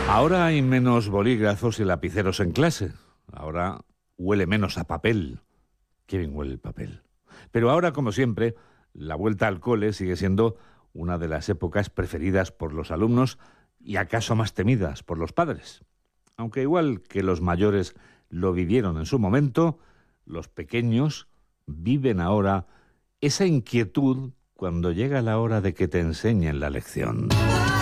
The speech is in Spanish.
Ahora hay menos bolígrafos y lapiceros en clase. Ahora huele menos a papel. Qué bien huele el papel. Pero ahora, como siempre, la vuelta al cole sigue siendo una de las épocas preferidas por los alumnos y acaso más temidas por los padres. Aunque igual que los mayores lo vivieron en su momento, los pequeños viven ahora esa inquietud cuando llega la hora de que te enseñen la lección.